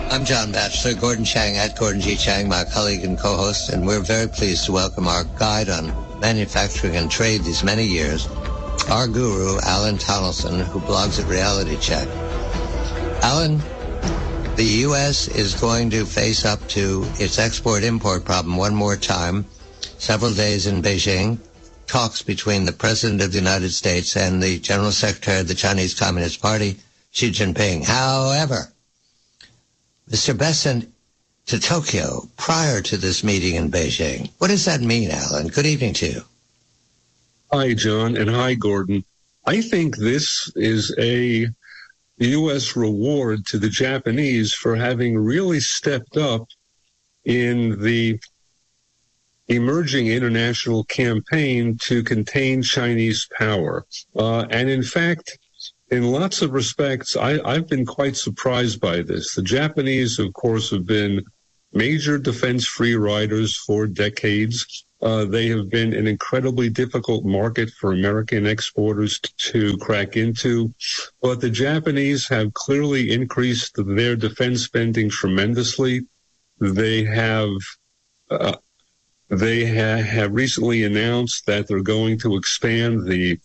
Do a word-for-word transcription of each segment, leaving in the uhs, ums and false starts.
I'm John Batchelor, Gordon Chang at Gordon G. Chang, my colleague and co-host, and we're very pleased to welcome our guide on manufacturing and trade these many years, our guru, Alan Tonelson, who blogs at Reality Check. Alan, the U S is going to face up to its export-import problem one more time, several days in Beijing, talks between the President of the United States and the General Secretary of the Chinese Communist Party, Xi Jinping. However, Mister Bessent, to Tokyo prior to this meeting in Beijing. What does that mean, Alan? Good evening to you. Hi, John, and hi, Gordon. I think this is a U S reward to the Japanese for having really stepped up in the emerging international campaign to contain Chinese power. Uh, and in fact, in lots of respects, I, I've been quite surprised by this. The Japanese, of course, have been major defense free riders for decades. Uh, they have been an incredibly difficult market for American exporters to crack into. But the Japanese have clearly increased their defense spending tremendously. They have uh, they ha- have recently announced that they're going to expand the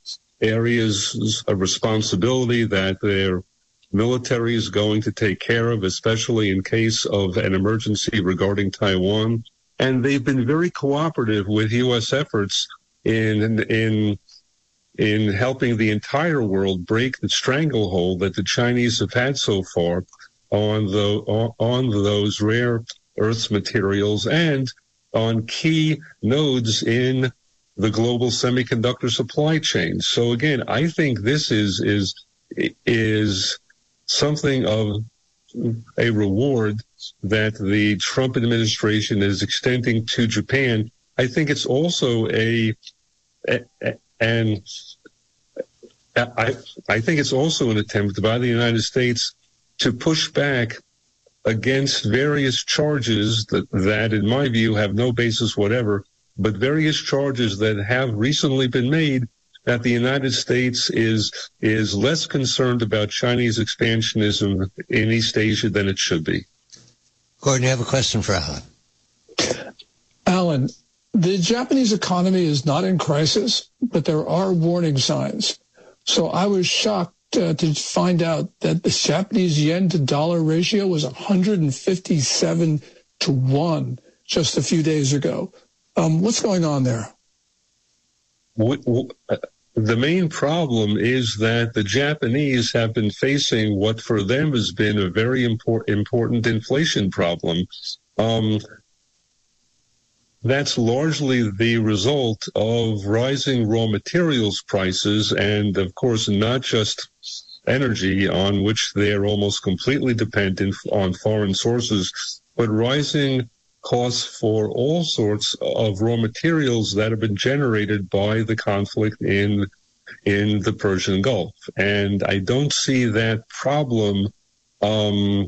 areas of responsibility that their military is going to take care of, especially in case of an emergency regarding Taiwan. And they've been very cooperative with U S efforts in in in helping the entire world break the stranglehold that the Chinese have had so far on the on those rare earths materials and on key nodes in the global semiconductor supply chain. So again, I think this is is is something of a reward that the Trump administration is extending to Japan. I think it's also a, a, a and I I think it's also an attempt by the United States to push back against various charges that, that in my view have no basis whatever, but various charges that have recently been made that the United States is is less concerned about Chinese expansionism in East Asia than it should be. Gordon, you have a question for Alan. Alan, the Japanese economy is not in crisis, but there are warning signs. So I was shocked uh, to find out that the Japanese yen to dollar ratio was one hundred fifty-seven to one just a few days ago. Um, what's going on there? The main problem is that the Japanese have been facing what for them has been a very import, important inflation problem. Um, that's largely the result of rising raw materials prices and, of course, not just energy, on which they're almost completely dependent on foreign sources, but rising costs for all sorts of raw materials that have been generated by the conflict in in the Persian Gulf. And I don't see that problem um,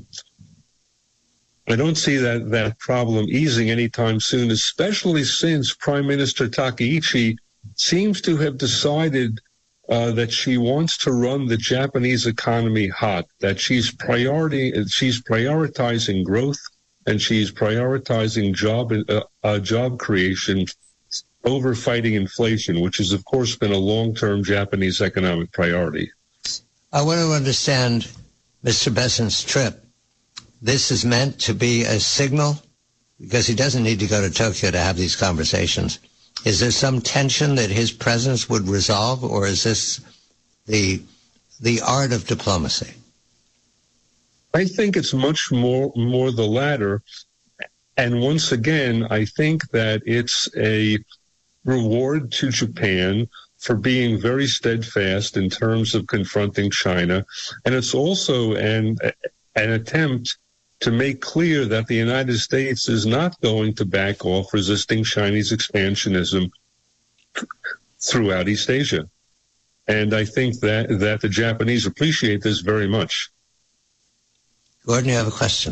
I don't see that, that problem easing anytime soon, especially since Prime Minister Takaichi seems to have decided uh, that she wants to run the Japanese economy hot, that she's priority she's prioritizing growth, and she's prioritizing job uh, uh, job creation over fighting inflation, which has, of course, been a long-term Japanese economic priority. I want to understand Mister Bessent's trip. This is meant to be a signal, because he doesn't need to go to Tokyo to have these conversations. Is there some tension that his presence would resolve, or is this the the art of diplomacy? I think it's much more more the latter. And once again, I think that it's a reward to Japan for being very steadfast in terms of confronting China. And it's also an an attempt to make clear that the United States is not going to back off resisting Chinese expansionism throughout East Asia. And I think that, that the Japanese appreciate this very much. Gordon, you have a question.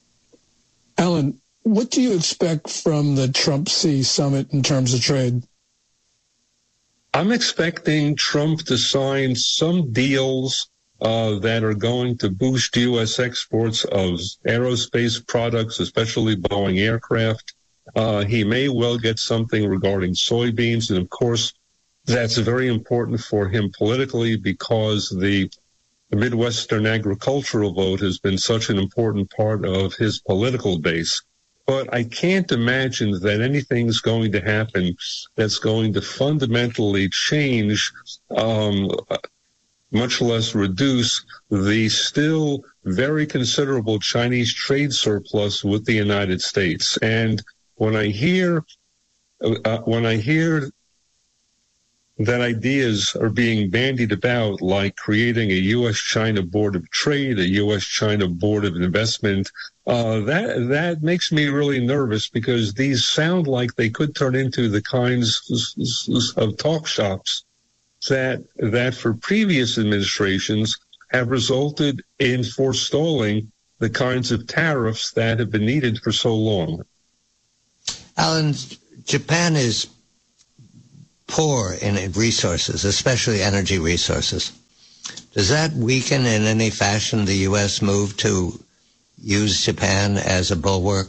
Alan, what do you expect from the Trump-Xi summit in terms of trade? I'm expecting Trump to sign some deals uh, that are going to boost U S exports of aerospace products, especially Boeing aircraft. Uh, he may well get something regarding soybeans. And, of course, that's very important for him politically because the, the Midwestern agricultural vote has been such an important part of his political base. But I can't imagine that anything's going to happen that's going to fundamentally change, um, much less reduce, the still very considerable Chinese trade surplus with the United States. And when I hear, uh, when I hear that ideas are being bandied about, like creating a U S China Board of Trade, a U S China Board of Investment, uh, that that makes me really nervous because these sound like they could turn into the kinds of talk shops that that for previous administrations have resulted in forestalling the kinds of tariffs that have been needed for so long. Alan, Japan is poor in resources, especially energy resources. Does that weaken in any fashion the U S move to use Japan as a bulwark?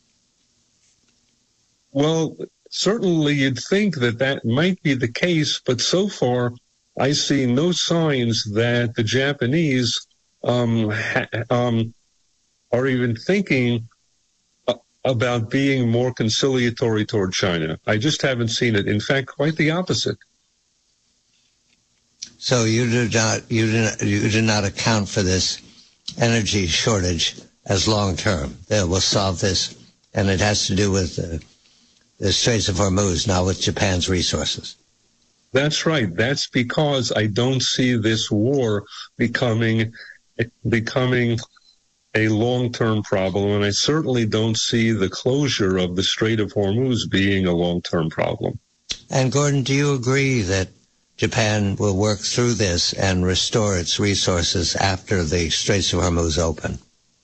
Well, certainly you'd think that that might be the case, but so far I see no signs that the Japanese um, ha- um, are even thinking about being more conciliatory toward China. I just haven't seen it. In fact, quite the opposite. So you do not you do not, you do not account for this energy shortage as long term. They will solve this, and it has to do with the, the Straits of Hormuz, not with Japan's resources. That's right. That's because I don't see this war becoming becoming. a long-term problem, and I certainly don't see the closure of the Strait of Hormuz being a long-term problem. And Gordon, do you agree that Japan will work through this and restore its resources after the Straits of Hormuz open?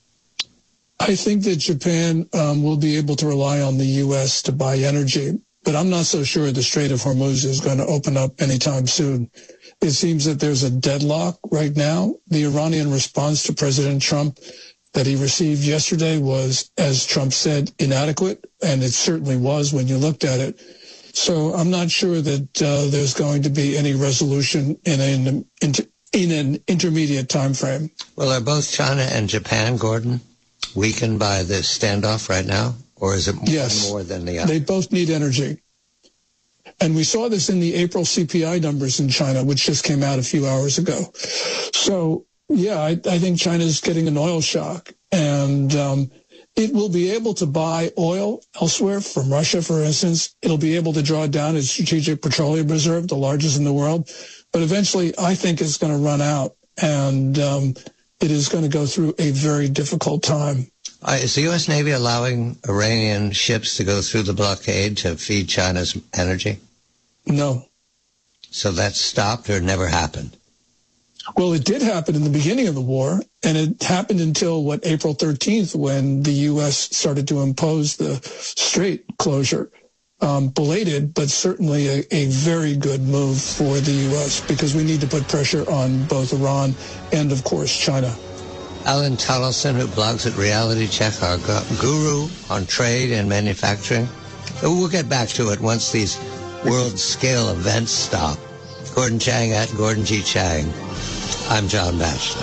I think that Japan um, will be able to rely on the U S to buy energy, but I'm not so sure the Strait of Hormuz is going to open up anytime soon. It seems that there's a deadlock right now. The Iranian response to President Trump that he received yesterday was, as Trump said, inadequate, and it certainly was when you looked at it. So I'm not sure that uh, there's going to be any resolution in an, in, in an intermediate time frame. Well, are both China and Japan, Gordon, weakened by this standoff right now, or is it more, yes, more than the other? They both need energy. And we saw this in the April C P I numbers in China, which just came out a few hours ago. So, yeah, I, I think China's getting an oil shock, and um, it will be able to buy oil elsewhere from Russia, for instance. It'll be able to draw down its strategic petroleum reserve, the largest in the world. But eventually, I think it's going to run out, and um, it is going to go through a very difficult time. Uh, is the U S Navy allowing Iranian ships to go through the blockade to feed China's energy? No. So that's stopped or never happened? Well, it did happen in the beginning of the war, and it happened until, what, April thirteenth, when the U S started to impose the strait closure. Um, belated, but certainly a, a very good move for the U S because we need to put pressure on both Iran and, of course, China. Alan Tunnelson, who blogs at Reality Check, our guru on trade and manufacturing. We'll get back to it once these world-scale events stop. Gordon Chang at Gordon G. Chang. I'm John Batchelor.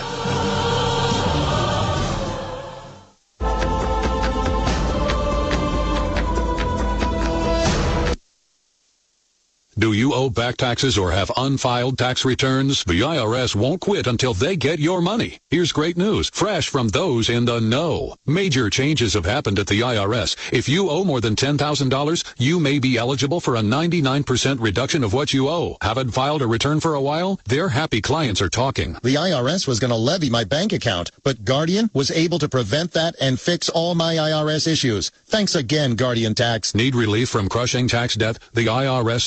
Do you owe back taxes or have unfiled tax returns? The I R S won't quit until they get your money. Here's great news, fresh from those in the know. Major changes have happened at the I R S. If you owe more than ten thousand dollars, you may be eligible for a ninety-nine percent reduction of what you owe. Haven't filed a return for a while? Their happy clients are talking. The I R S was going to levy my bank account, but Guardian was able to prevent that and fix all my I R S issues. Thanks again, Guardian Tax. Need relief from crushing tax debt? The I R S now has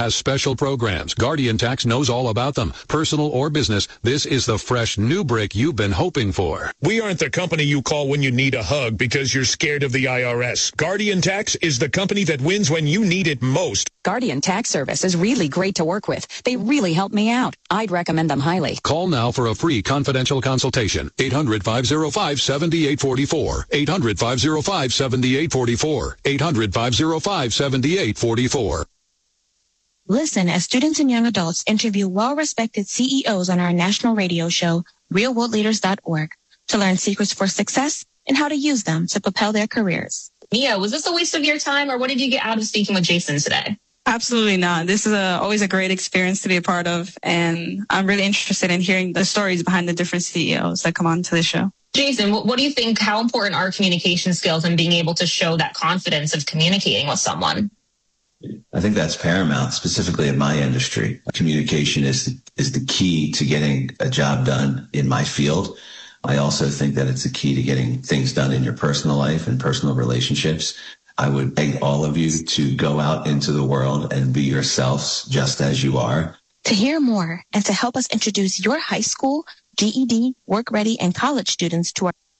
has special programs. Guardian Tax knows all about them. Personal or business, this is the fresh new brick you've been hoping for. We aren't the company you call when you need a hug because you're scared of the I R S. Guardian Tax is the company that wins when you need it most. Guardian Tax Service is really great to work with. They really helped me out. I'd recommend them highly. Call now for a free confidential consultation. eight hundred, five oh five, seven eight four four. eight hundred, five oh five, seven eight four four. eight hundred, five oh five, seven eight four four. Listen as students and young adults interview well-respected C E Os on our national radio show, real world leaders dot org, to learn secrets for success and how to use them to propel their careers. Mia, was this a waste of your time, or what did you get out of speaking with Jason today? Absolutely not. This is a, always a great experience to be a part of, and I'm really interested in hearing the stories behind the different C E Os that come on to the show. Jason, what, what do you think, how important are communication skills and being able to show that confidence of communicating with someone? I think that's paramount, specifically in my industry. Communication is is the key to getting a job done in my field. I also think that it's the key to getting things done in your personal life and personal relationships. I would beg all of you to go out into the world and be yourselves just as you are. To hear more and to help us introduce your high school, G E D, work ready, and college students to our